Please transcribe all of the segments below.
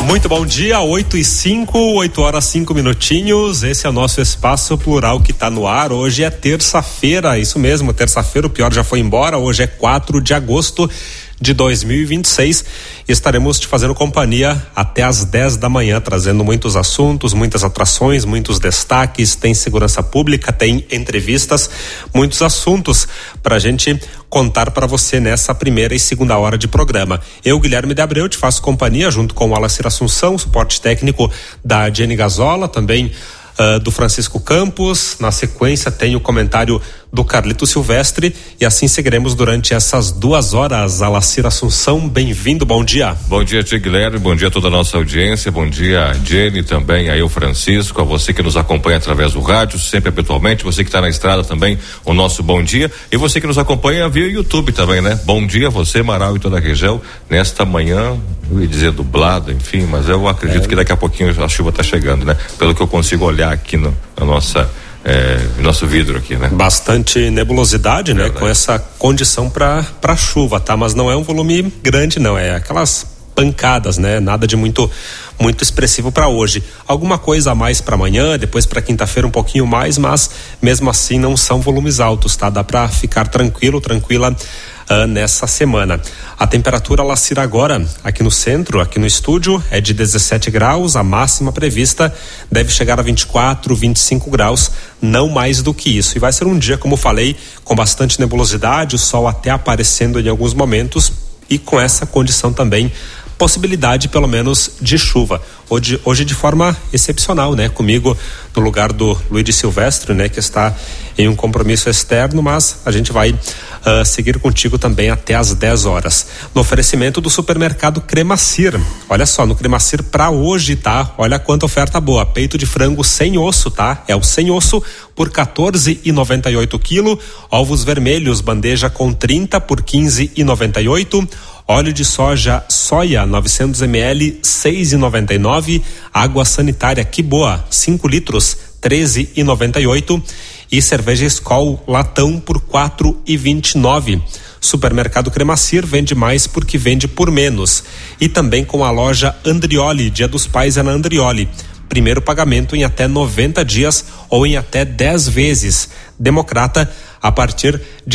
Muito bom dia, 8 horas 5 minutinhos. Esse é o nosso Espaço Plural que está no ar. Hoje é terça-feira, isso mesmo, terça-feira, o pior já foi embora. Hoje é 4 de agosto de 2026. Estaremos te fazendo companhia até às 10 da manhã, trazendo muitos assuntos, muitas atrações, muitos destaques. Tem segurança pública, tem entrevistas, muitos assuntos para a gente contar para você nessa primeira e segunda hora de programa. Eu, Guilherme de Abreu, te faço companhia junto com o Alacir Assunção, suporte técnico da Jenny Gazola, também do Francisco Campos. Na sequência tem o comentário do Carlito Silvestre e assim seguiremos durante essas 2 horas. Alacir Assunção, bem-vindo, bom dia. Bom dia, tia Guilherme, bom dia a toda a nossa audiência, bom dia, Jenny, também aí o Francisco, a você que nos acompanha através do rádio, sempre habitualmente, você que está na estrada também, o nosso bom dia, e você que nos acompanha via YouTube também, né? Bom dia a você, Marau e toda a região, nesta manhã, eu ia dizer dublado, enfim, mas eu acredito que daqui a pouquinho a chuva está chegando, né? Pelo que eu consigo olhar aqui na nosso vidro aqui, né? Bastante nebulosidade, né? Com essa condição para chuva, tá? Mas não é um volume grande, não, é aquelas pancadas, né? Nada de muito expressivo para hoje. Alguma coisa a mais para amanhã, depois para quinta-feira um pouquinho mais, mas mesmo assim não são volumes altos, tá? Dá para ficar tranquila nessa semana. A temperatura, Alacir, agora aqui no centro, aqui no estúdio, é de 17 graus, a máxima prevista deve chegar a 24, 25 graus, não mais do que isso. E vai ser um dia, como falei, com bastante nebulosidade, o sol até aparecendo em alguns momentos e com essa condição também, possibilidade pelo menos de chuva. Hoje de forma excepcional, né? Comigo no lugar do Luiz Silvestre, né? Que está em um compromisso externo, mas a gente vai seguir contigo também até às 10 horas. No oferecimento do supermercado Cremacir. Olha só, no Cremacir para hoje, tá? Olha quanta oferta boa. Peito de frango sem osso, tá? É o sem osso por 14,98 quilo. Ovos vermelhos, bandeja com 30 por 15,98. Óleo de soja 900 ml, 6,99. Água sanitária Que Boa, 5 litros, 13,98. E cerveja Skol latão por 4,29. Supermercado Cremacir vende mais porque vende por menos. E também com a loja Andrioli, Dia dos Pais é na Andrioli. Primeiro pagamento em até 90 dias ou em até 10 vezes. Democrata a partir de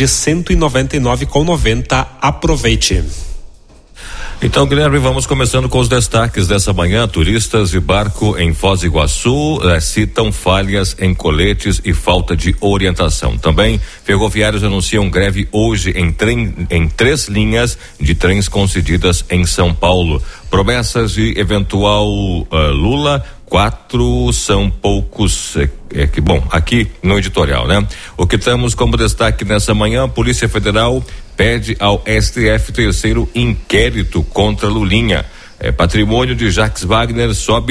199,90. Aproveite. Então, Guilherme, vamos começando com os destaques dessa manhã. Turistas de barco em Foz do Iguaçu citam falhas em coletes e falta de orientação. Também, ferroviários anunciam greve hoje em 3 linhas de trens concedidas em São Paulo. Promessas de eventual Lula, 4 são poucos. Que bom, aqui no editorial, né? O que temos como destaque nessa manhã: a Polícia Federal pede ao STF terceiro inquérito contra Lulinha. Patrimônio de Jacques Wagner sobe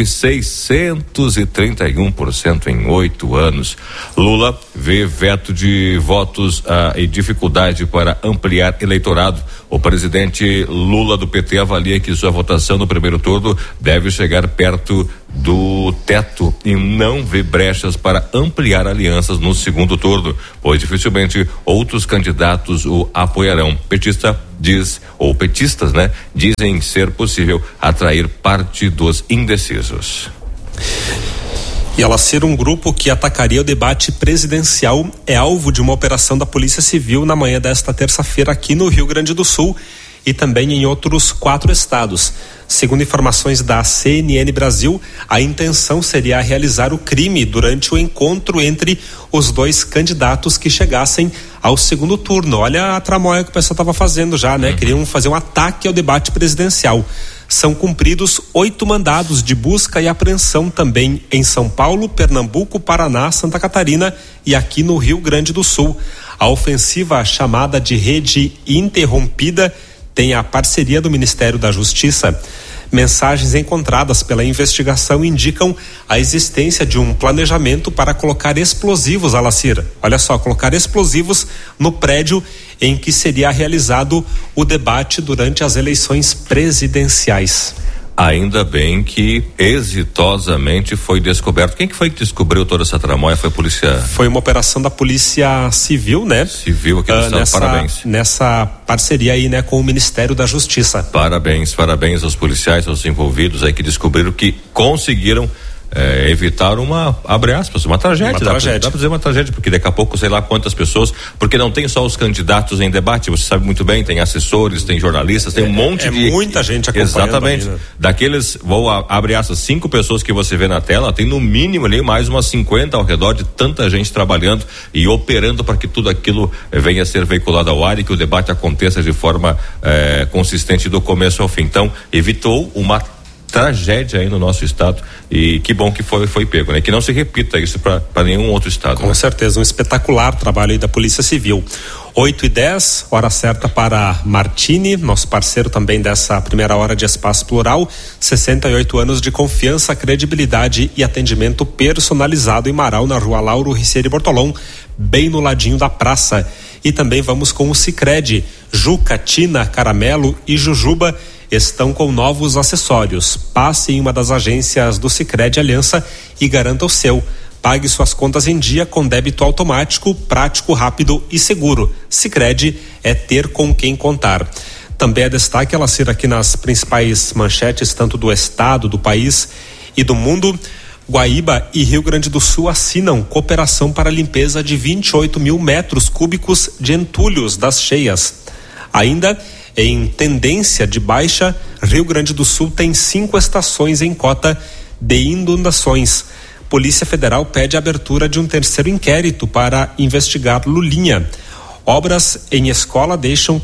631% em 8 anos. Lula vê veto de votos e dificuldade para ampliar eleitorado. O presidente Lula do PT avalia que sua votação no primeiro turno deve chegar perto do teto e não vê brechas para ampliar alianças no segundo turno, pois dificilmente outros candidatos o apoiarão. Petistas, né, dizem ser possível atrair parte dos indecisos. E ela ser um grupo que atacaria o debate presidencial é alvo de uma operação da Polícia Civil na manhã desta terça-feira aqui no Rio Grande do Sul e também em outros 4 estados. Segundo informações da CNN Brasil, a intenção seria realizar o crime durante o encontro entre os 2 candidatos que chegassem ao segundo turno. Olha a tramóia que o pessoal estava fazendo já, né? Queriam fazer um ataque ao debate presidencial. São cumpridos 8 mandados de busca e apreensão também em São Paulo, Pernambuco, Paraná, Santa Catarina e aqui no Rio Grande do Sul. A ofensiva chamada de Rede Interrompida tem a parceria do Ministério da Justiça. Mensagens encontradas pela investigação indicam a existência de um planejamento para colocar explosivos, Alacir. Olha só, colocar explosivos no prédio em que seria realizado o debate durante as eleições presidenciais. Ainda bem que exitosamente foi descoberto. Quem que foi que descobriu toda essa tramóia? Foi a polícia? Foi uma operação da Polícia Civil, né? Civil aqui no estado, parabéns. Nessa parceria aí, né, com o Ministério da Justiça. Parabéns aos policiais, aos envolvidos aí que descobriram, que conseguiram evitar abre aspas, uma tragédia. Dá pra dizer uma tragédia, porque daqui a pouco, sei lá quantas pessoas, porque não tem só os candidatos em debate, você sabe muito bem, tem assessores, tem jornalistas, tem um monte de... muita gente acompanhando. Exatamente. Aí, né? Daqueles, abre aspas, 5 pessoas que você vê na tela, tem no mínimo ali mais umas 50 ao redor de tanta gente trabalhando e operando para que tudo aquilo venha a ser veiculado ao ar e que o debate aconteça de forma consistente do começo ao fim. Então, evitou uma tragédia aí no nosso estado, e que bom que foi pego, né? Que não se repita isso para nenhum outro estado. Com certeza, um espetacular trabalho aí da Polícia Civil. 8:10, hora certa para Martini, nosso parceiro também dessa primeira hora de Espaço Plural. 68 anos de confiança, credibilidade e atendimento personalizado em Marau, na Rua Lauro Ricieri Bortolom, bem no ladinho da praça. E também vamos com o Sicredi. Juca, Tina, Caramelo e Jujuba estão com novos acessórios. Passe em uma das agências do Sicredi Aliança e garanta o seu. Pague suas contas em dia com débito automático, prático, rápido e seguro. Sicredi é ter com quem contar. Também é destaque, Alacir, aqui nas principais manchetes, tanto do estado, do país e do mundo. Guaíba e Rio Grande do Sul assinam cooperação para a limpeza de 28 mil metros cúbicos de entulhos das cheias. Ainda em tendência de baixa, Rio Grande do Sul tem 5 estações em cota de inundações. Polícia Federal pede a abertura de um terceiro inquérito para investigar Lulinha. Obras em escola deixam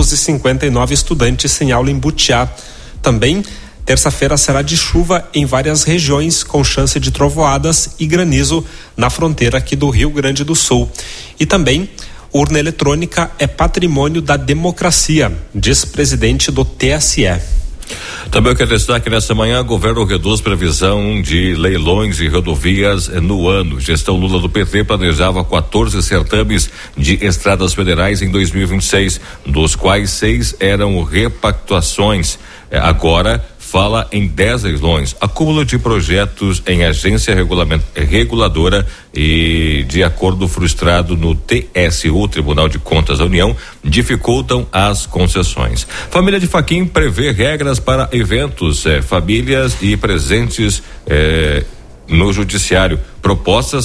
559 estudantes sem aula em Butiá. Também, terça-feira será de chuva em várias regiões, com chance de trovoadas e granizo na fronteira aqui do Rio Grande do Sul. E também, urna eletrônica é patrimônio da democracia, diz presidente do TSE. Também eu quero destaque nessa manhã: governo reduz previsão de leilões e rodovias no ano. Gestão Lula do PT planejava 14 certames de estradas federais em 2026, dos quais 6 eram repactuações. Agora fala em 10 leilões, acúmulo de projetos em agência reguladora e de acordo frustrado no TSU, Tribunal de Contas da União, dificultam as concessões. Família de Faquim prevê regras para eventos, famílias e presentes no judiciário. Proposta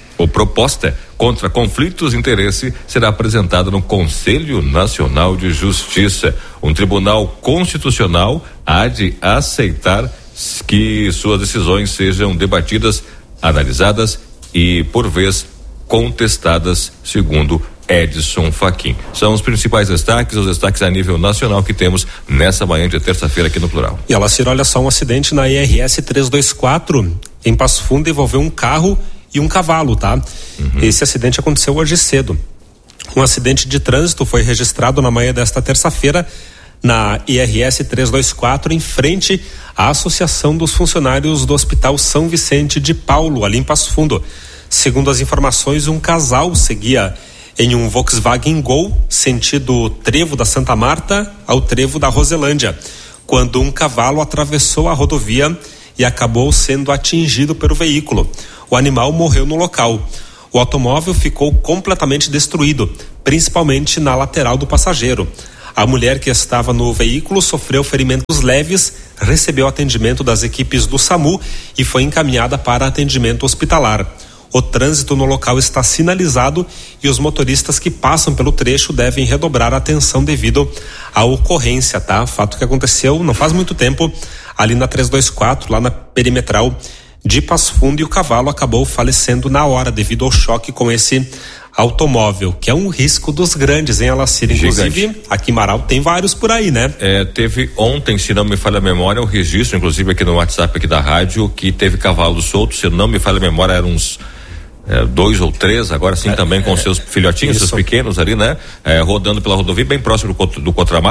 contra conflitos de interesse será apresentada no Conselho Nacional de Justiça. Um tribunal constitucional há de aceitar que suas decisões sejam debatidas, analisadas e, por vez, contestadas, segundo Edson Fachin. São os principais destaques, os destaques a nível nacional que temos nessa manhã de terça-feira aqui no Plural. E Alacir, olha só, um acidente na IRS 324 em Passo Fundo envolveu um carro e um cavalo, tá? Uhum. Esse acidente aconteceu hoje cedo. Um acidente de trânsito foi registrado na manhã desta terça-feira na IRS 324, em frente à Associação dos Funcionários do Hospital São Vicente de Paulo, ali em Passo Fundo. Segundo as informações, um casal seguia em um Volkswagen Gol, sentido Trevo da Santa Marta ao Trevo da Roselândia, quando um cavalo atravessou a rodovia e acabou sendo atingido pelo veículo. O animal morreu no local. O automóvel ficou completamente destruído, principalmente na lateral do passageiro. A mulher que estava no veículo sofreu ferimentos leves, recebeu atendimento das equipes do SAMU e foi encaminhada para atendimento hospitalar. O trânsito no local está sinalizado e os motoristas que passam pelo trecho devem redobrar a atenção devido à ocorrência, tá? Fato que aconteceu não faz muito tempo ali na 324, lá na perimetral de Passo Fundo, e o cavalo acabou falecendo na hora devido ao choque com esse automóvel, que é um risco dos grandes, hein, Alacir? Inclusive, aqui em Marau tem vários por aí, né? Teve ontem, se não me falha a memória, um registro, inclusive aqui no WhatsApp aqui da rádio, que teve cavalo solto, se não me falha a memória, eram uns 2 ou 3, agora sim também com seus filhotinhos, seus pequenos ali, né? Rodando pela rodovia, bem próximo do Contramar.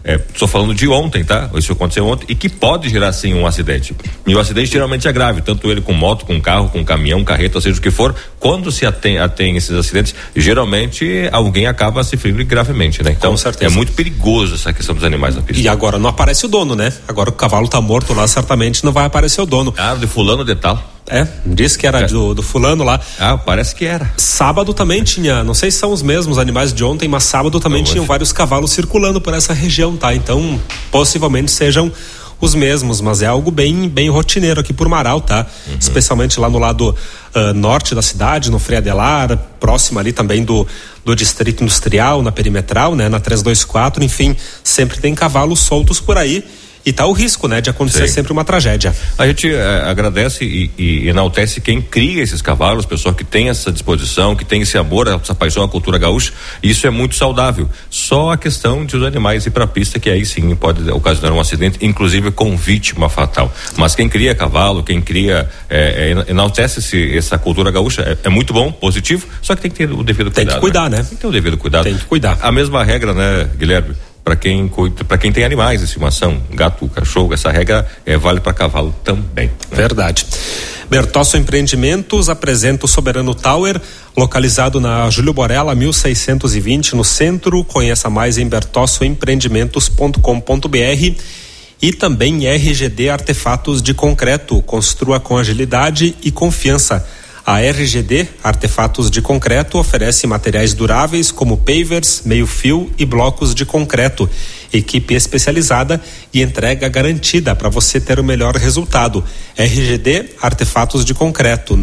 estou falando de ontem, tá? Isso aconteceu ontem e que pode gerar sim um acidente. E o acidente geralmente é grave, tanto ele com moto, com carro, com caminhão, carreta, seja o que for. Quando se atém esses acidentes, geralmente alguém acaba se ferindo gravemente, né? Então é muito perigoso essa questão dos animais na pista. E agora não aparece o dono, né? Agora o cavalo tá morto lá, certamente não vai aparecer o dono. De fulano de tal. Disse que era do fulano lá. Parece que era. Sábado também tinha, não sei se são os mesmos animais de ontem, mas sábado também tinham vários cavalos circulando por essa região, tá? Então, possivelmente sejam os mesmos, mas é algo bem rotineiro aqui por Marau, tá? Especialmente lá no lado norte da cidade, no Frei Adelar, próximo ali também do Distrito Industrial, na Perimetral, né? Na 324, enfim, sempre tem cavalos soltos por aí. E tá o risco, né, de acontecer sempre uma tragédia. A gente agradece e enaltece quem cria esses cavalos, pessoal que tem essa disposição, que tem esse amor, essa paixão à cultura gaúcha. Isso é muito saudável. Só a questão de os animais ir pra pista, que aí sim pode ocasionar um acidente, inclusive com vítima fatal. Mas quem cria cavalo, quem cria, enaltece essa cultura gaúcha, é muito bom, positivo, só que tem que ter o devido cuidado. Tem que cuidar, né? Tem que ter o devido cuidado. Tem que cuidar. A mesma regra, né, Guilherme? Para quem tem animais de estimação, gato, cachorro, essa regra vale para cavalo também, né? Verdade. Bertosso Empreendimentos apresenta o Soberano Tower, localizado na Júlio Borella 1620 no centro. Conheça mais em bertossoempreendimentos.com.br e também RGD Artefatos de Concreto. Construa com agilidade e confiança. A RGD Artefatos de Concreto oferece materiais duráveis como pavers, meio-fio e blocos de concreto. Equipe especializada e entrega garantida para você ter o melhor resultado. RGD Artefatos de Concreto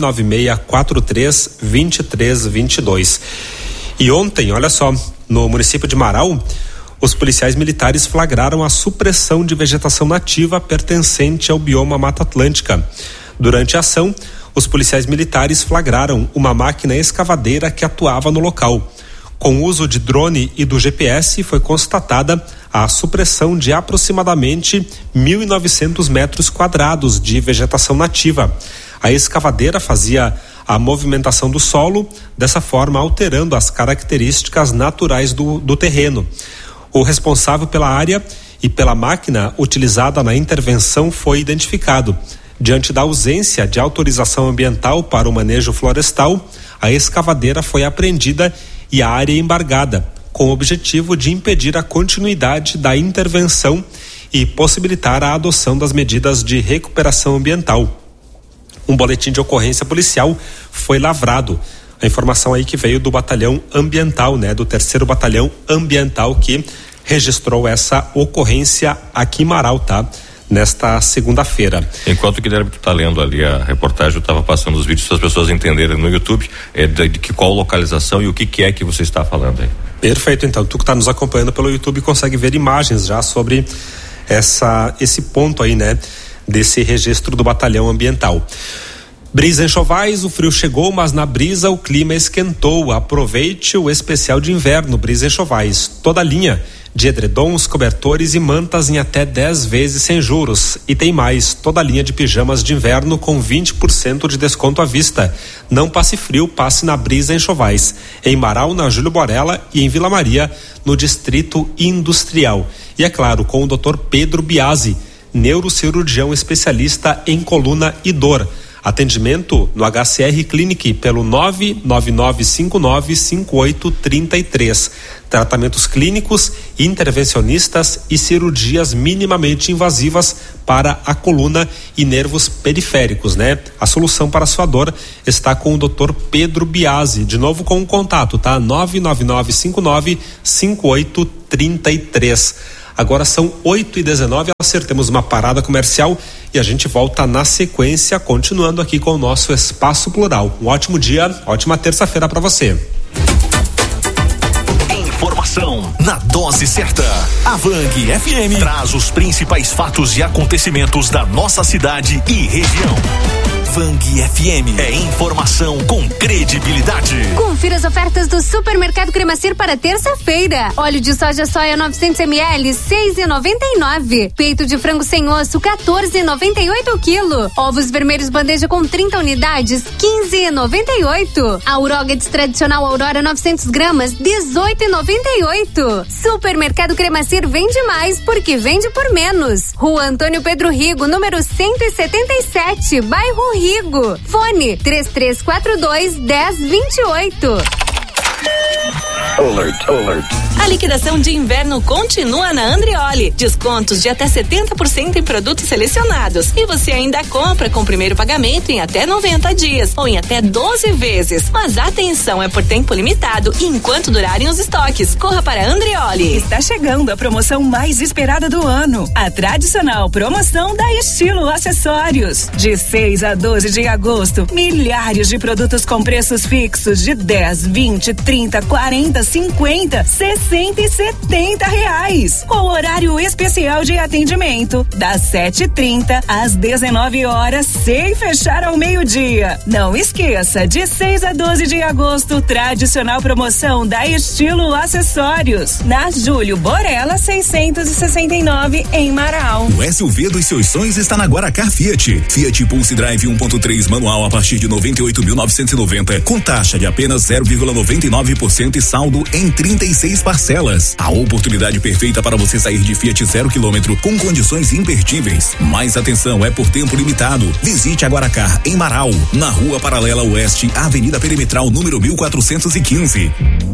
996432322. E ontem, olha só, no município de Marau, os policiais militares flagraram a supressão de vegetação nativa pertencente ao bioma Mata Atlântica. Durante a ação, os policiais militares flagraram uma máquina escavadeira que atuava no local. Com o uso de drone e do GPS, foi constatada a supressão de aproximadamente 1.900 metros quadrados de vegetação nativa. A escavadeira fazia a movimentação do solo, dessa forma alterando as características naturais do terreno. O responsável pela área e pela máquina utilizada na intervenção foi identificado. Diante da ausência de autorização ambiental para o manejo florestal, a escavadeira foi apreendida e a área embargada, com o objetivo de impedir a continuidade da intervenção e possibilitar a adoção das medidas de recuperação ambiental. Um boletim de ocorrência policial foi lavrado. A informação aí que veio do batalhão ambiental, né, do 3º Batalhão Ambiental, que registrou essa ocorrência aqui em Marau, tá? Nesta segunda-feira. Enquanto o Guilherme está lendo ali a reportagem, eu estava passando os vídeos para as pessoas entenderem no YouTube de qual localização e o que é que você está falando aí. Perfeito, então tu que está nos acompanhando pelo YouTube consegue ver imagens já sobre esse ponto aí, né, desse registro do batalhão ambiental. Brisa em Chovais, o frio chegou, mas na brisa o clima esquentou. Aproveite o especial de inverno Brisa em Chovais. Toda a linha de edredons, cobertores e mantas em até 10 vezes sem juros. E tem mais, toda a linha de pijamas de inverno com 20% de desconto à vista. Não passe frio, passe na Brisa em Chovais. Em Marau, na Júlio Borella e em Vila Maria, no Distrito Industrial. E é claro, com o Dr. Pedro Biasi, neurocirurgião especialista em coluna e dor. Atendimento no HCR Clinic pelo 999595833. Tratamentos clínicos, intervencionistas e cirurgias minimamente invasivas para a coluna e nervos periféricos, né? A solução para a sua dor está com o Dr. Pedro Biasi. De novo com o contato, tá? 999595833. Agora são 8h19, acertemos uma parada comercial e a gente volta na sequência, continuando aqui com o nosso Espaço Plural. Um ótimo dia, ótima terça-feira para você. Informação na dose certa. A Vang FM traz os principais fatos e acontecimentos da nossa cidade e região. Vang FM é informação com credibilidade. Confira as ofertas do Supermercado Cremacir para terça-feira. Óleo de soja soia 900 ml, 6,99. Peito de frango sem osso, 14,98 quilo. Ovos vermelhos bandeja com 30 unidades, 15,98. Aurogates tradicional Aurora 900 gramas, 18,98. Supermercado Cremacir vende mais porque vende por menos. Rua Antônio Pedro Rigo, número 177, bairro Rigo. Fone 3342-1028. Alert. A liquidação de inverno continua na Andrioli. Descontos de até 70% em produtos selecionados. E você ainda compra com primeiro pagamento em até 90 dias ou em até 12 vezes. Mas atenção, é por tempo limitado e enquanto durarem os estoques. Corra para Andrioli. Está chegando a promoção mais esperada do ano. A tradicional promoção da Estilo Acessórios. De 6 a 12 de agosto, milhares de produtos com preços fixos de 10, 20, 30, 40, 50, 60 e 70 reais. Com horário especial de atendimento, das 7h30 às 19 horas, sem fechar ao meio-dia. Não esqueça, de 6 a 12 de agosto, tradicional promoção da Estilo Acessórios. Na Júlio Borella 669, em Marau. O SUV dos seus sonhos está na Guaracar Fiat. Fiat Pulse Drive 1.3 manual a partir de 98.990, com taxa de apenas 0,99% e saldo em 36 parcelas. A oportunidade perfeita para você sair de Fiat 0 km com condições imperdíveis. Mas atenção, é por tempo limitado. Visite a Guaracar em Marau, na Rua Paralela Oeste, Avenida Perimetral, número 1415.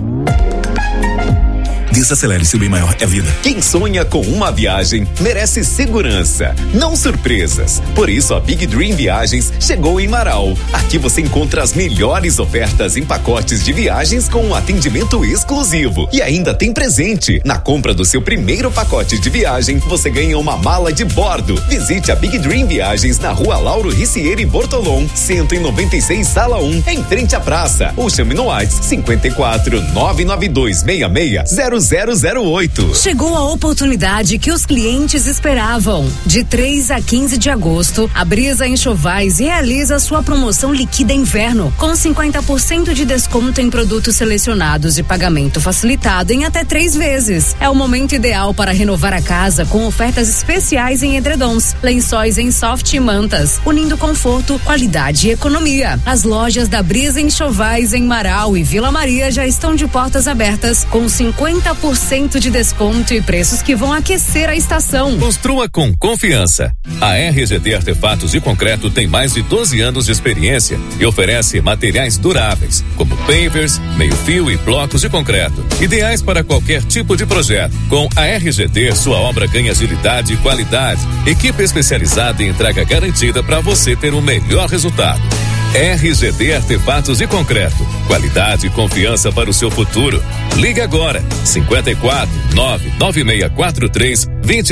Desacelere, seu bem maior é a vida. Quem sonha com uma viagem merece segurança, não surpresas. Por isso a Big Dream Viagens chegou em Marau. Aqui você encontra as melhores ofertas em pacotes de viagens com um atendimento exclusivo. E ainda tem presente. Na compra do seu primeiro pacote de viagem, você ganha uma mala de bordo. Visite a Big Dream Viagens na Rua Lauro Ricieri Bortolom, 196, Sala 1, em frente à praça. Ou chame no WhatsApp 54 992 66 0008. Chegou a oportunidade que os clientes esperavam. De 3 a 15 de agosto, a Brisa Enxovais realiza sua promoção Liquida Inverno, com 50% de desconto em produtos selecionados e pagamento facilitado em até 3 vezes. É o momento ideal para renovar a casa com ofertas especiais em edredons, lençóis em soft e mantas, unindo conforto, qualidade e economia. As lojas da Brisa Enxovais em Marau e Vila Maria já estão de portas abertas, com 50% de desconto e preços que vão aquecer a estação. Construa com confiança. A RGD Artefatos de Concreto tem mais de 12 anos de experiência e oferece materiais duráveis, como pavers, meio-fio e blocos de concreto, ideais para qualquer tipo de projeto. Com a RGD, sua obra ganha agilidade e qualidade. Equipe especializada em entrega garantida para você ter o melhor resultado. RGD Artefatos de Concreto. Qualidade e confiança para o seu futuro. Ligue agora. 54 99643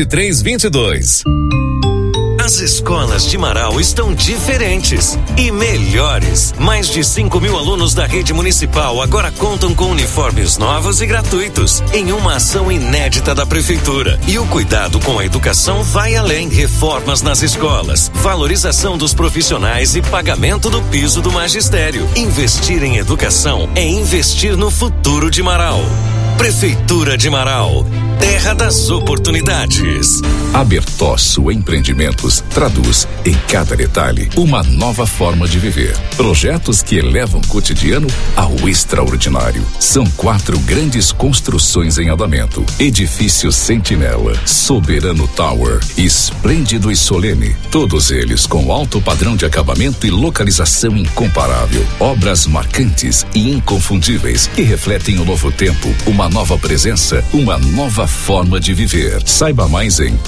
2322. As escolas de Marau estão diferentes e melhores. Mais de 5.000 alunos da rede municipal agora contam com uniformes novos e gratuitos, em uma ação inédita da prefeitura. E o cuidado com a educação vai além. Reformas nas escolas, valorização dos profissionais e pagamento do piso do magistério. Investir em educação é investir no futuro de Marau. Prefeitura de Marau, terra das oportunidades. A Bertosso Empreendimentos traduz em cada detalhe uma nova forma de viver. Projetos que elevam o cotidiano ao extraordinário. São 4 grandes construções em andamento: Edifício Sentinela, Soberano Tower, Esplêndido e Solene. Todos eles com alto padrão de acabamento e localização incomparável. Obras marcantes e inconfundíveis que refletem o novo tempo, uma nova presença, uma nova forma de viver. Saiba mais em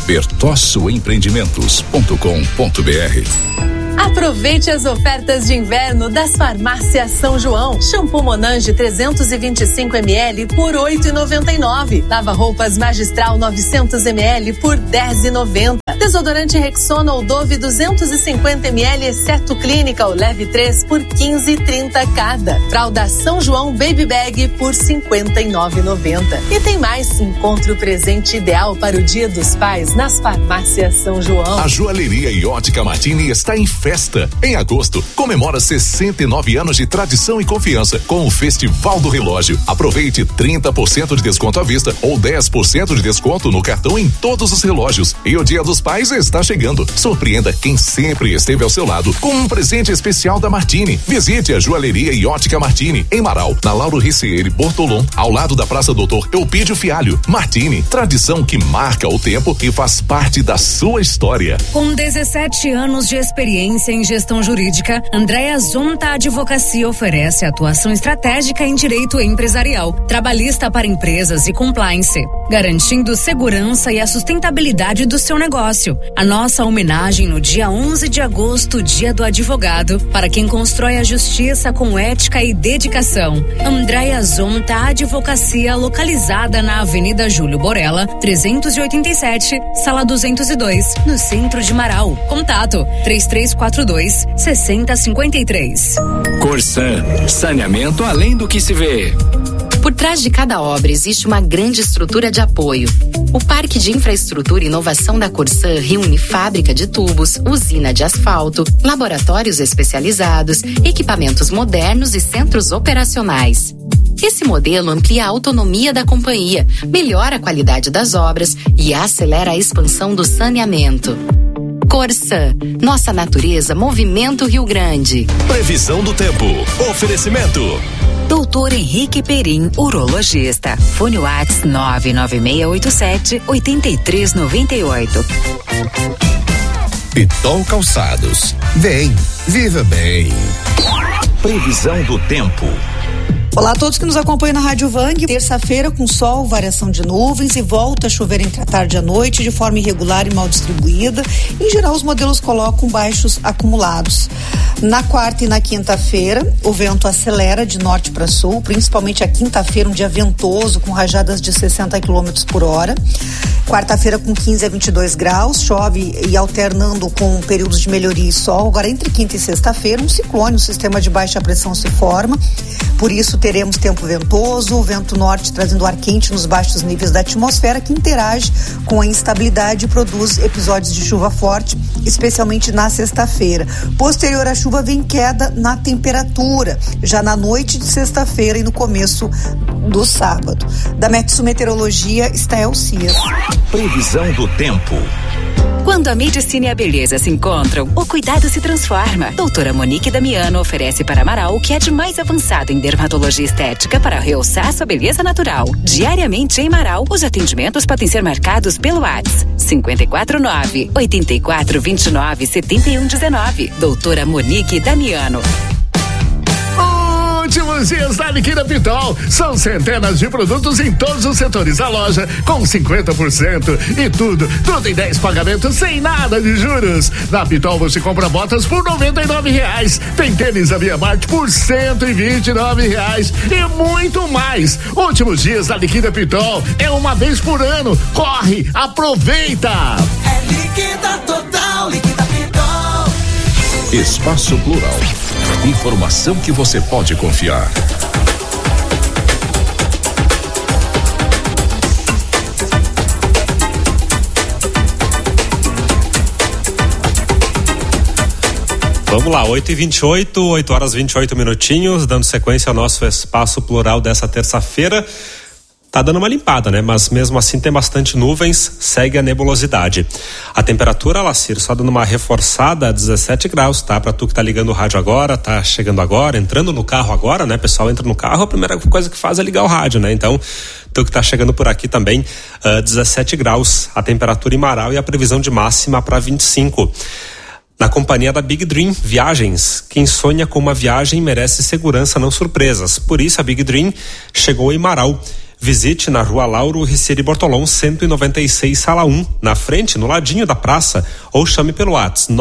bertossoempreendimentos.com.br. Aproveite as ofertas de inverno das Farmácias São João. Shampoo Monange 325 ml por R$ 8,99. Lava roupas Magistral 900 ml por R$ 10,90. Desodorante Rexona ou Dove 250 ml, exceto Clínica, ou leve 3 por 15,30 cada. Fralda São João Baby Bag por R$ 59,90. E tem mais, encontre o presente ideal para o Dia dos Pais nas farmácias São João. A Joalheria e Ótica Martini está em festa. Em agosto, comemora 69 anos de tradição e confiança com o Festival do Relógio. Aproveite 30% de desconto à vista ou 10% de desconto no cartão em todos os relógios. E o Dia dos Pais está chegando. Surpreenda quem sempre esteve ao seu lado com um presente especial da Martini. Visite a Joalheria e Ótica Martini em Marau, na Lauro Ricieri Bortolom, ao lado da Praça Doutor Eupídio Fialho. Martini, tradição que marca o tempo e faz parte da sua história. Com 17 anos de experiência em gestão jurídica, Andréa Zonta Advocacia oferece atuação estratégica em direito empresarial, trabalhista para empresas e compliance, garantindo segurança e a sustentabilidade do seu negócio. A nossa homenagem no dia 11 de agosto, Dia do Advogado, para quem constrói a justiça com ética e dedicação. Andréa Zonta Advocacia, localizada na Avenida Júlio Borella, 387, Sala 202, no centro de Marau. Contato 3342-6053. Corsan, saneamento além do que se vê. Por trás de cada obra existe uma grande estrutura de apoio. O Parque de Infraestrutura e Inovação da Corsan reúne fábrica de tubos, usina de asfalto, laboratórios especializados, equipamentos modernos e centros operacionais. Esse modelo amplia a autonomia da companhia, melhora a qualidade das obras e acelera a expansão do saneamento. Corsan, nossa natureza, movimento Rio Grande. Previsão do tempo. Oferecimento. Doutor Henrique Perim, urologista. Fone Whats 99687-8398. Pitol Calçados. Vem, viva bem. Previsão do tempo. Olá a todos que nos acompanham na Rádio Vang. Terça-feira com sol, variação de nuvens e volta a chover entre a tarde e a noite de forma irregular e mal distribuída. Em geral, os modelos colocam baixos acumulados. Na quarta e na quinta-feira, o vento acelera de norte para sul, principalmente a quinta-feira, um dia ventoso com rajadas de 60 km por hora. Quarta-feira com 15 a 22 graus, chove e alternando com períodos de melhoria e sol. Agora, entre quinta e sexta-feira, um ciclone, um sistema de baixa pressão se forma. Por isso, teremos tempo ventoso, o vento norte trazendo ar quente nos baixos níveis da atmosfera, que interage com a instabilidade e produz episódios de chuva forte, especialmente na sexta-feira. Posterior à chuva, vem queda na temperatura, já na noite de sexta-feira e no começo do sábado. Da Metsu Meteorologia, Estael Cias. Previsão do tempo. Quando a medicina e a beleza se encontram, o cuidado se transforma. Doutora Monique Damiano oferece para Amaral o que é de mais avançado em dermatologia estética para realçar sua beleza natural. Diariamente em Amaral, os atendimentos podem ser marcados pelo WhatsApp 549-8429-7119. Doutora Monique Damiano. Últimos dias da Liquida Pitol. São centenas de produtos em todos os setores da loja com 50% e tudo em 10 pagamentos sem nada de juros. Na Pitol você compra botas por R$99. Tem tênis da Via Marte por R$129 e muito mais. Últimos dias da Liquida Pitol é uma vez por ano. Corre, aproveita. É Liquida Total, Liquida Pitol. Espaço Plural. Informação que você pode confiar. Vamos lá, 8h28, 8 horas 28 minutinhos, dando sequência ao nosso Espaço Plural dessa terça-feira. Tá dando uma limpada, né? Mas mesmo assim tem bastante nuvens, segue a nebulosidade. A temperatura, Lacir, só dando uma reforçada a 17 graus, tá? Pra tu que tá ligando o rádio agora, tá chegando agora, entrando no carro agora, né? Pessoal entra no carro, a primeira coisa que faz é ligar o rádio, né? Então, tu que tá chegando por aqui também, 17 graus, a temperatura em Marau e a previsão de máxima para 25. Na companhia da Big Dream Viagens, quem sonha com uma viagem merece segurança, não surpresas. Por isso a Big Dream chegou em Marau. Visite na Rua Lauro Ricieri Bortolom 196, Sala 1, na frente, no ladinho da praça, ou chame pelo WhatsApp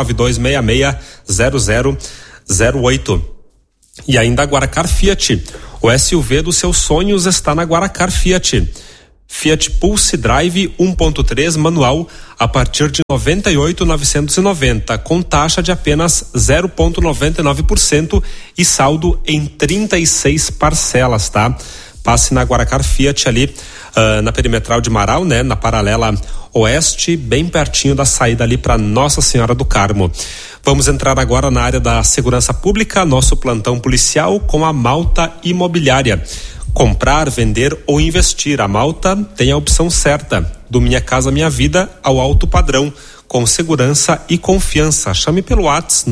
992660008. E ainda a Guaracar Fiat. O SUV dos seus sonhos está na Guaracar Fiat. Fiat Pulse Drive 1.3 manual a partir de 98.990, com taxa de apenas 0,99% e saldo em 36 parcelas, tá? Passe na Guaracar Fiat ali na perimetral de Marau, né? Na paralela oeste, bem pertinho da saída ali para Nossa Senhora do Carmo. Vamos entrar agora na área da segurança pública, nosso plantão policial com a Malta Imobiliária. Comprar, vender ou investir, a Malta tem a opção certa, do Minha Casa Minha Vida ao alto padrão, com segurança e confiança. Chame pelo WhatsApp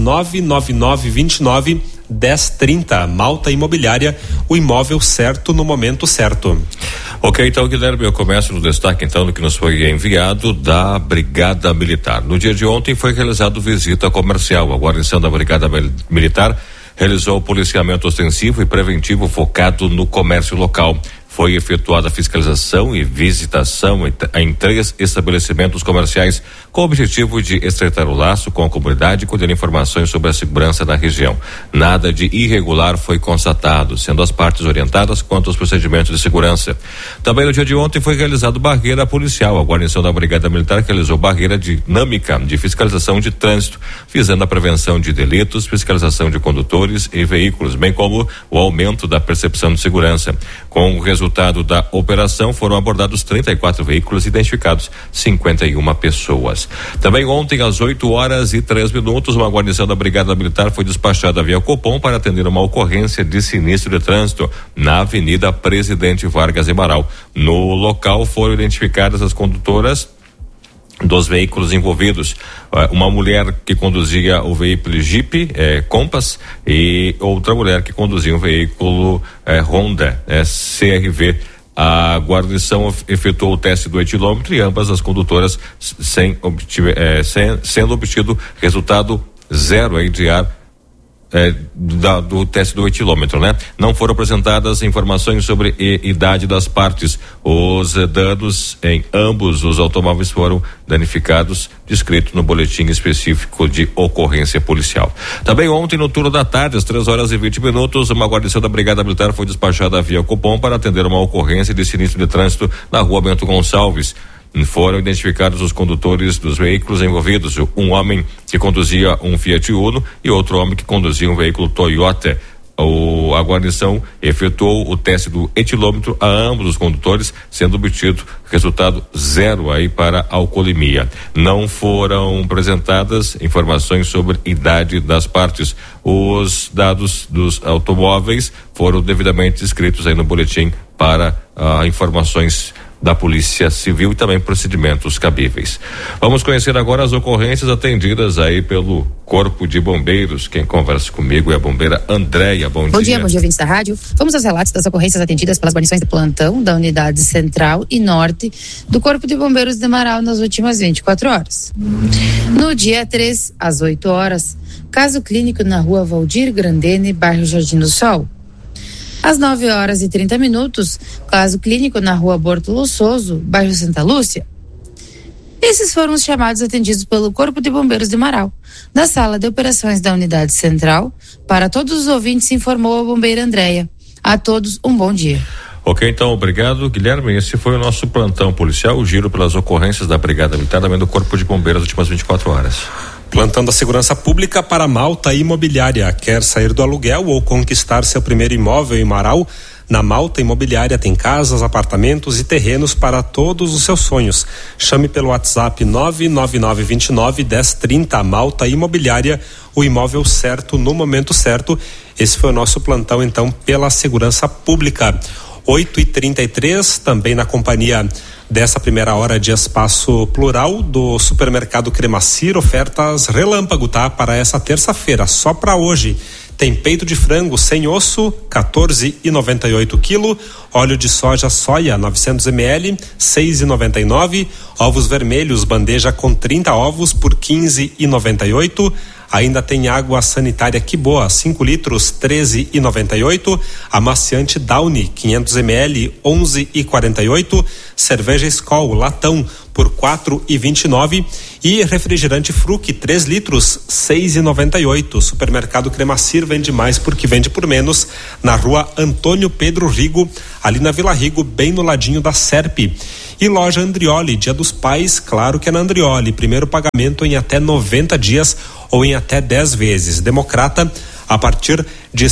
99929-1030. Malta Imobiliária, o imóvel certo no momento certo. Ok, então, Guilherme, eu começo no destaque, então, do que nos foi enviado da Brigada Militar. No dia de ontem foi realizado visita comercial. A guarnição da Brigada Militar realizou policiamento ostensivo e preventivo focado no comércio local. Foi efetuada fiscalização e visitação em 3 estabelecimentos comerciais com o objetivo de estreitar o laço com a comunidade e colher informações sobre a segurança da região. Nada de irregular foi constatado, sendo as partes orientadas quanto aos procedimentos de segurança. Também no dia de ontem foi realizado barreira policial. A guarnição da Brigada Militar realizou barreira dinâmica de fiscalização de trânsito, visando a prevenção de delitos, fiscalização de condutores e veículos, bem como o aumento da percepção de segurança. Com o resultado da operação, foram abordados 34 veículos e identificados 51 pessoas. Também ontem, às 8h03, uma guarnição da Brigada Militar foi despachada via Copom para atender uma ocorrência de sinistro de trânsito na Avenida Presidente Vargas em Marau. No local foram identificadas as condutoras dos veículos envolvidos, uma mulher que conduzia o veículo Jeep Compass e outra mulher que conduzia um veículo Honda CR-V. A guarnição efetuou o teste do etilômetro e ambas as condutoras sendo obtido resultado 0 aí de ar do teste do etilômetro, né? Não foram apresentadas informações sobre idade das partes. Os danos em ambos os automóveis foram danificados, descrito no boletim específico de ocorrência policial. Também ontem, no turno da tarde, às 3h20, uma guarnição da Brigada Militar foi despachada via Copom para atender uma ocorrência de sinistro de trânsito na rua Bento Gonçalves. Foram identificados os condutores dos veículos envolvidos, um homem que conduzia um Fiat Uno e outro homem que conduzia um veículo Toyota. A guarnição efetuou o teste do etilômetro a ambos os condutores, sendo obtido resultado 0 aí para alcoolemia. Não foram apresentadas informações sobre idade das partes. Os dados dos automóveis foram devidamente inscritos aí no boletim para informações da Polícia Civil e também procedimentos cabíveis. Vamos conhecer agora as ocorrências atendidas aí pelo Corpo de Bombeiros. Quem conversa comigo é a bombeira Andréia. Bom dia. Bom dia, ouvintes da rádio. Vamos aos relatos das ocorrências atendidas pelas guarnições de plantão da Unidade Central e Norte do Corpo de Bombeiros de Marau nas últimas 24 horas. No dia 3, às 8 horas, caso clínico na rua Valdir Grandene, bairro Jardim do Sol. Às 9h30, caso clínico na rua Bortolo Souza, bairro Santa Lúcia. Esses foram os chamados atendidos pelo Corpo de Bombeiros de Marau. Da sala de operações da Unidade Central, para todos os ouvintes, informou a bombeira Andréia. A todos, um bom dia. Ok, então, obrigado, Guilherme. Esse foi o nosso plantão policial, o giro pelas ocorrências da Brigada Militar, também do Corpo de Bombeiros nas últimas 24 horas. Plantão da Segurança Pública para Malta Imobiliária. Quer sair do aluguel ou conquistar seu primeiro imóvel em Marau? Na Malta Imobiliária tem casas, apartamentos e terrenos para todos os seus sonhos. Chame pelo WhatsApp 99929-1030. Malta Imobiliária, o imóvel certo no momento certo. Esse foi o nosso plantão, então, pela Segurança Pública. 8h33, também na companhia dessa primeira hora de espaço plural do Supermercado Cremacir, ofertas relâmpago, tá? Para essa terça-feira, só para hoje. Tem peito de frango sem osso, 14,98 quilo, óleo de soja soia 900 ml, 6,99, ovos vermelhos bandeja com 30 ovos por 15,98, Ainda tem água sanitária Que Boa, 5 litros, 13,98. Amaciante Downy, 500 ml, 11,48. Cerveja Skol, latão, por 4,29. E refrigerante Fruc, 3 litros, 6,98. Supermercado Cremacir vende mais porque vende por menos, na rua Antônio Pedro Rigo, ali na Vila Rigo, bem no ladinho da Serp. E loja Andrioli, Dia dos Pais, claro que é na Andrioli. Primeiro pagamento em até 90 dias ou em até 10 vezes. Democrata, a partir de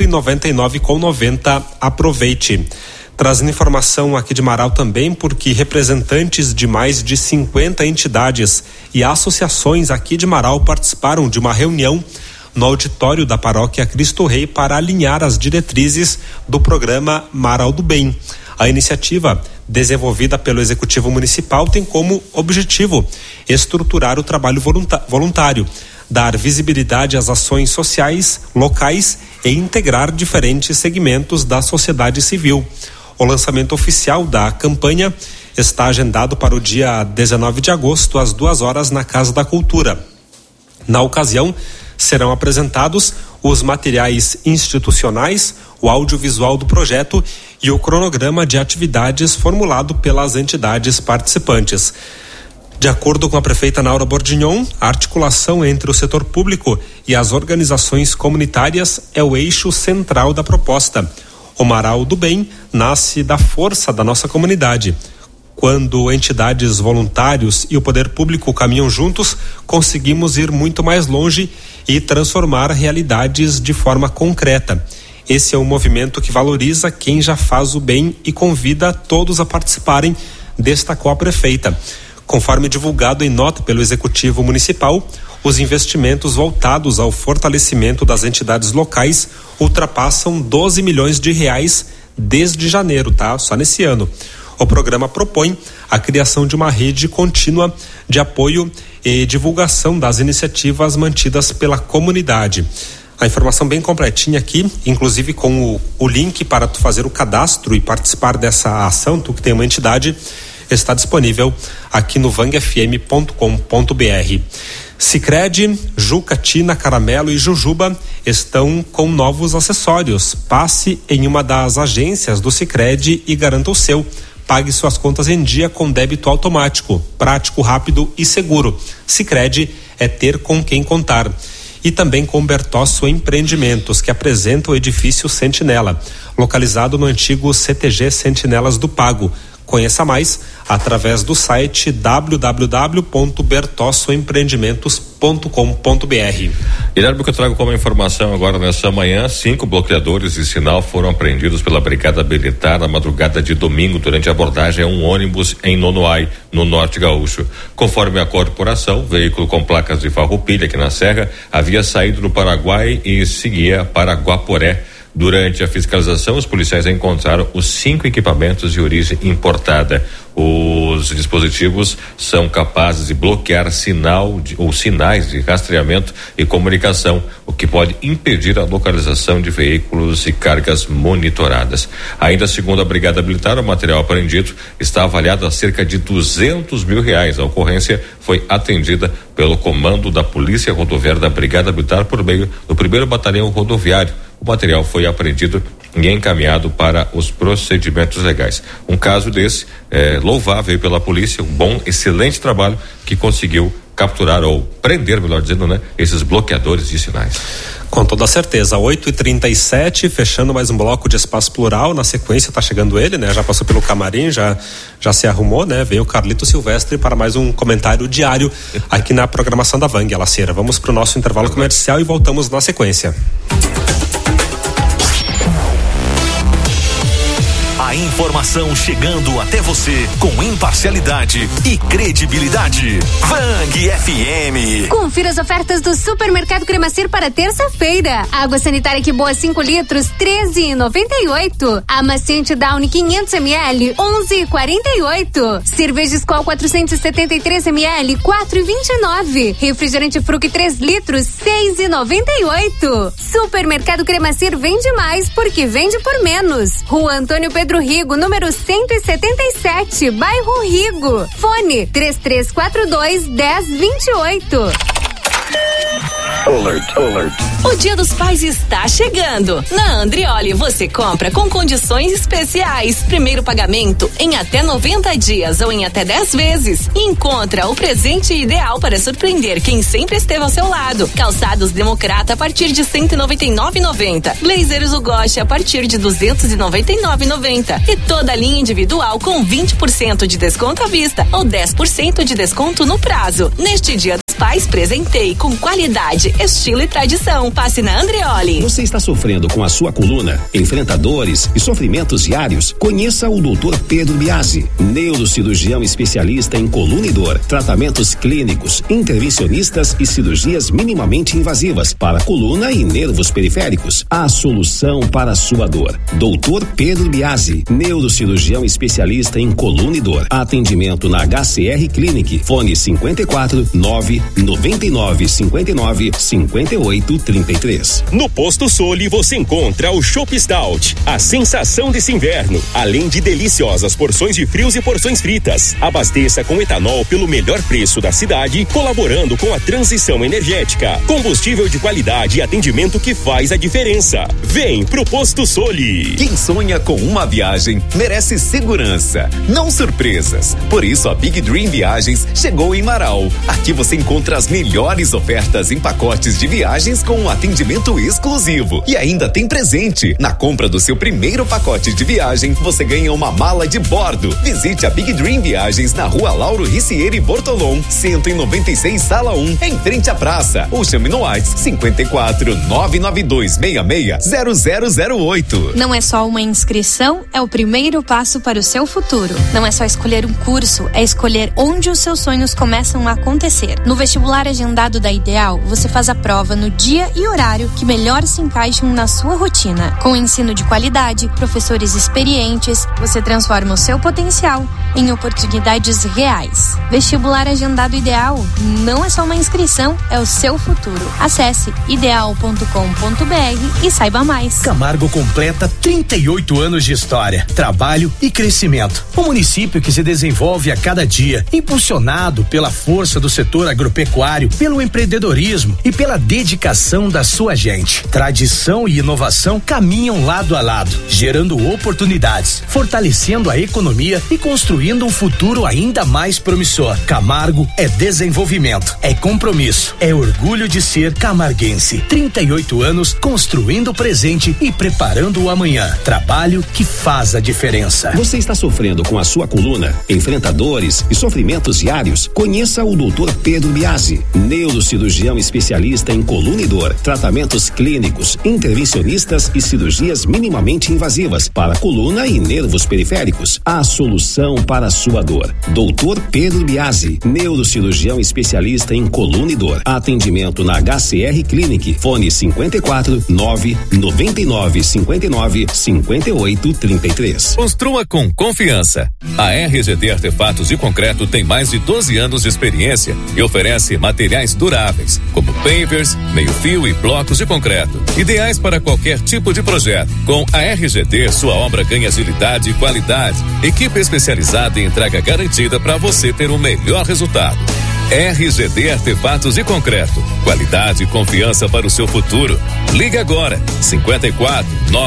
199,90. Aproveite. Trazendo informação aqui de Marau também, porque representantes de mais de 50 entidades e associações aqui de Marau participaram de uma reunião no auditório da Paróquia Cristo Rei para alinhar as diretrizes do programa Marau do Bem. A iniciativa, desenvolvida pelo Executivo Municipal, tem como objetivo estruturar o trabalho voluntário, dar visibilidade às ações sociais locais e integrar diferentes segmentos da sociedade civil. O lançamento oficial da campanha está agendado para o dia 19 de agosto, às 2h, na Casa da Cultura. Na ocasião, serão apresentados os materiais institucionais, o audiovisual do projeto e o cronograma de atividades formulado pelas entidades participantes. De acordo com a prefeita Naura Bordignon, a articulação entre o setor público e as organizações comunitárias é o eixo central da proposta. O Marau do Bem nasce da força da nossa comunidade. Quando entidades, voluntários e o poder público caminham juntos, conseguimos ir muito mais longe e transformar realidades de forma concreta. Esse é um movimento que valoriza quem já faz o bem e convida todos a participarem, destacou a prefeita. Conforme divulgado em nota pelo Executivo Municipal, os investimentos voltados ao fortalecimento das entidades locais ultrapassam 12 milhões de reais desde janeiro, tá? Só nesse ano. O programa propõe a criação de uma rede contínua de apoio e divulgação das iniciativas mantidas pela comunidade. A informação bem completinha aqui, inclusive com o link para tu fazer o cadastro e participar dessa ação, tu que tem uma entidade, está disponível aqui no vangfm.com.br. Sicredi, Juca, Tina, Caramelo e Jujuba estão com novos acessórios. Passe em uma das agências do Sicredi e garanta o seu. Pague suas contas em dia com débito automático, prático, rápido e seguro. Sicredi é ter com quem contar. E também com Bertosso Empreendimentos, que apresenta o edifício Sentinela, localizado no antigo CTG Sentinelas do Pago. Conheça mais através do site www.bertossoempreendimentos.com.br. Guilherme, que eu trago como informação agora nessa manhã, 5 bloqueadores de sinal foram apreendidos pela Brigada Militar na madrugada de domingo durante a abordagem a um ônibus em Nonoai, no Norte Gaúcho. Conforme a corporação, o veículo com placas de Farroupilha aqui na Serra havia saído do Paraguai e seguia para Guaporé. Durante a fiscalização, os policiais encontraram os 5 equipamentos de origem importada. Os dispositivos são capazes de bloquear sinais de rastreamento e comunicação, o que pode impedir a localização de veículos e cargas monitoradas. Ainda segundo a Brigada Militar, o material apreendido está avaliado a cerca de R$200 mil. A ocorrência foi atendida pelo comando da Polícia Rodoviária da Brigada Militar por meio do 1º Batalhão Rodoviário. O material foi apreendido e encaminhado para os procedimentos legais. Um caso desse louvável pela polícia, excelente trabalho que conseguiu capturar ou prender, melhor dizendo, né, esses bloqueadores de sinais. Com toda certeza, 8h37, fechando mais um bloco de Espaço Plural. Na sequência tá chegando ele, né? Já passou pelo camarim, já se arrumou, né? Veio o Carlito Silvestre para mais um comentário diário aqui na programação da Vang, Alaceira. Vamos pro nosso intervalo comercial e voltamos na sequência. A informação chegando até você com imparcialidade e credibilidade. Vang FM. Confira as ofertas do Supermercado Cremacir para terça-feira. Água sanitária Que Boa, 5 litros, R$13,98. Amaciante Downy 500 ml, R$11,48. Cerveja Skol 473 ml, R$4,29. Refrigerante Fruc 3 litros, R$6,98. Supermercado Cremacir vende mais porque vende por menos. Rua Antônio Pedro Rigo, número 177, bairro Rigo. Fone 3342-1028. O Dia dos Pais está chegando. Na Andrioli você compra com condições especiais. Primeiro pagamento em até 90 dias ou em até 10 vezes. Encontra o presente ideal para surpreender quem sempre esteve ao seu lado. Calçados Democrata a partir de R$199,90. Blazers Ugoshi a partir de R$299,90. E toda a linha individual com 20% de desconto à vista ou 10% de desconto no prazo. Neste Dia dos Pais, presentei com qualidade, estilo e tradição. Passe na Andrioli. Você está sofrendo com a sua coluna? Enfrenta dores e sofrimentos diários? Conheça o Dr. Pedro Biasi, neurocirurgião especialista em coluna e dor, tratamentos clínicos, intervencionistas e cirurgias minimamente invasivas para coluna e nervos periféricos. A solução para a sua dor. Dr. Pedro Biasi, neurocirurgião especialista em coluna e dor. Atendimento na HCR Clinic. Fone 54 999 59 58 33. No Posto Soli você encontra o Chopp Stout, a sensação desse inverno, além de deliciosas porções de frios e porções fritas. Abasteça com etanol pelo melhor preço da cidade, colaborando com a transição energética. Combustível de qualidade e atendimento que faz a diferença. Vem pro Posto Soli. Quem sonha com uma viagem merece segurança, não surpresas. Por isso a Big Dream Viagens chegou em Marau. Aqui você encontra as melhores ofertas em pacotes de viagens com um atendimento exclusivo. E ainda tem presente. Na compra do seu primeiro pacote de viagem, você ganha uma mala de bordo. Visite a Big Dream Viagens na Rua Lauro Ricieri Bortolom, 196, Sala 1, em frente à praça. Ou chame no WhatsApp 54 992 66 0008. Não é só uma inscrição, é o primeiro passo para o seu futuro. Não é só escolher um curso, é escolher onde os seus sonhos começam a acontecer. No vestibular agendado da Ideal, você faz a prova no dia e horário que melhor se encaixam na sua rotina. Com ensino de qualidade, professores experientes, você transforma o seu potencial em oportunidades reais. Vestibular agendado Ideal não é só uma inscrição, é o seu futuro. Acesse ideal.com.br e saiba mais. Camargo completa 38 anos de história, trabalho e crescimento. Um município que se desenvolve a cada dia, impulsionado pela força do setor agropecuário, pelo empreendedorismo e pela dedicação da sua gente. Tradição e inovação caminham lado a lado, gerando oportunidades, fortalecendo a economia e construindo um futuro ainda mais promissor. Camargo é desenvolvimento, é compromisso, é orgulho de ser camarguense. 38 anos construindo o presente e preparando o amanhã. Trabalho que faz a diferença. Você está sofrendo com a sua coluna? Enfrenta dores e sofrimentos diários? Conheça o Dr. Pedro Biasi, neurocirurgião especialista em coluna e dor, tratamentos clínicos, intervencionistas e cirurgias minimamente invasivas para coluna e nervos periféricos. A solução para a sua dor. Dr. Pedro Biasi, neurocirurgião especialista em coluna e dor. Atendimento na HCR Clinic. Fone 54 999 59 58 33. Construa com confiança. A RGT Artefatos de Concreto tem mais de 12 anos de experiência e oferece materiais duráveis, como pavers, meio-fio e blocos de concreto, ideais para qualquer tipo de projeto. Com a RGT, sua obra ganha agilidade e qualidade. Equipe especializada em entrega garantida para você ter o melhor resultado. RGT Artefatos de Concreto. Qualidade e confiança para o seu futuro. Ligue agora. 54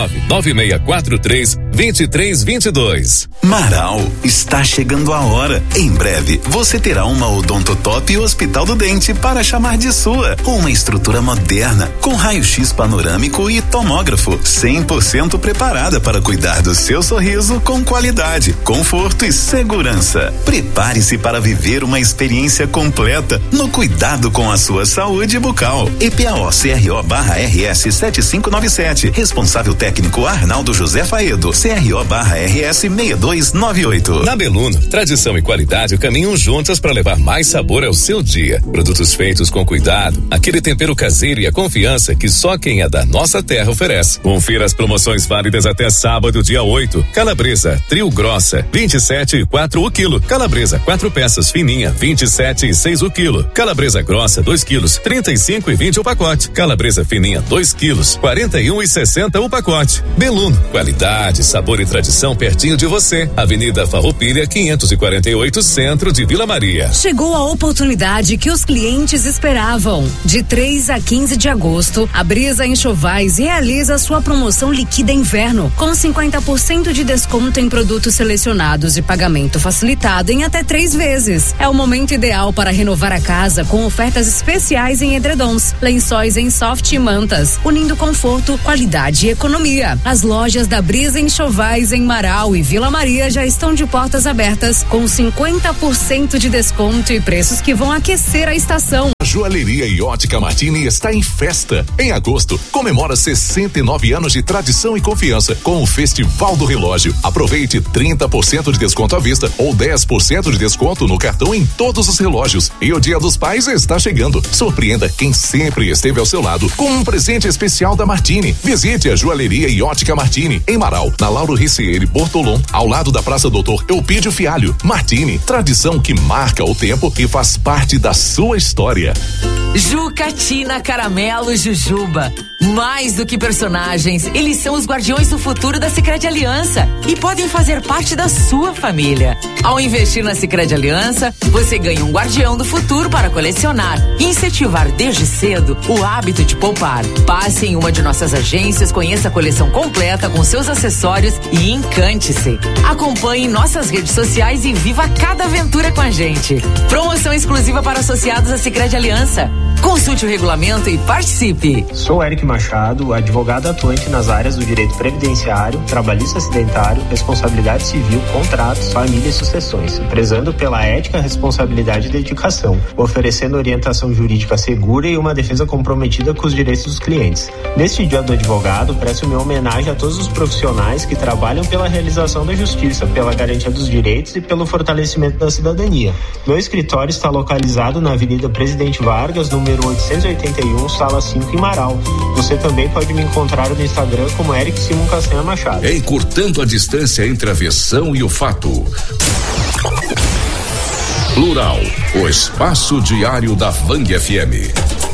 99643 2322. Marau, está chegando a hora. Em breve, você terá uma Odontotop Hospital do Dente para chamar de sua. Uma estrutura moderna, com raio-x panorâmico e tomógrafo, 100% preparada para cuidar do seu sorriso com qualidade, conforto e segurança. Prepare-se para viver uma experiência completa no cuidado com a sua saúde bucal. EPAO-CRO/RS 7597. Responsável técnico Arnaldo José Faedo. CRO/RS 6298. Na Beluno, tradição e qualidade caminham juntas para levar mais sabor ao seu dia. Produtos feitos com cuidado, aquele tempero caseiro e a confiança que só quem é da nossa terra oferece. Confira as promoções válidas até sábado, dia 8. Calabresa trio grossa, 27,4 o quilo. Calabresa 4 peças fininha, 27,6 o quilo. Calabresa grossa 2 quilos, 35,20 o pacote. Calabresa fininha 2 quilos, 41,60 o pacote. Beluno, qualidade, sabor e tradição pertinho de você. Avenida Farroupilha 548, centro de Vila Maria. Chegou a oportunidade que os clientes esperavam. De 3 a 15 de agosto, a Brisa Enxovais realiza sua promoção Liquida Inverno, com 50% de desconto em produtos selecionados e pagamento facilitado em até 3 vezes. É o momento ideal para renovar a casa com ofertas especiais em edredons, lençóis em soft e mantas, unindo conforto, qualidade e economia. As lojas da Brisa Enxovais em Marau e Vila Maria já estão de portas abertas, com 50% de desconto e preços que vão aquecer a estação. A Joalheria e Ótica Martini está em festa. Em agosto, comemora 69 anos de tradição e confiança com o Festival do Relógio. Aproveite 30% de desconto à vista ou 10% de desconto no cartão em todos os relógios. E o Dia dos Pais está chegando. Surpreenda quem sempre esteve ao seu lado com um presente especial da Martini. Visite a Joalheria e Ótica Martini em Marau, na Lauro Ricieri Bortolom, ao lado da Praça Doutor Eupídio Fialho. Martini, tradição que marca o tempo e faz parte da sua história. Jucatina, Caramelo e Jujuba. Mais do que personagens, eles são os guardiões do futuro da Sicredi Aliança e podem fazer parte da sua família. Ao investir na Sicredi Aliança, você ganha um guardião do futuro para colecionar e incentivar desde cedo o hábito de poupar. Passe em uma de nossas agências, conheça a coleção completa com seus acessórios e encante-se. Acompanhe nossas redes sociais e viva cada aventura com a gente. Promoção exclusiva para associados à Sicredi Aliança. Consulte o regulamento e participe. Sou Eric Machado, advogado atuante nas áreas do direito previdenciário, trabalhista acidentário, responsabilidade civil, contratos, família e sucessões, prezando pela ética, responsabilidade e dedicação, oferecendo orientação jurídica segura e uma defesa comprometida com os direitos dos clientes. Neste Dia do Advogado, presto minha homenagem a todos os profissionais que trabalham pela realização da justiça, pela garantia dos direitos e pelo fortalecimento da cidadania. Meu escritório está localizado na Avenida Presidente Vargas, número 881, sala 5, em Marau. Você também pode me encontrar no Instagram como Eric Simon Castanha Machado. Encurtando a distância entre a versão e o fato. Plural, o espaço diário da Vang FM.